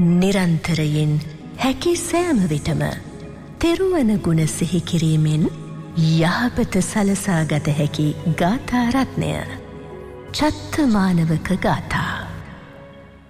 නිරන්තරයෙන් හැකි සෑම විටම තෙරුවන ගුණ සිහි කිරීමෙන් යහපත සලසා ගත හැකි ගාථා රත්නය චත්තමානවක ගාථා.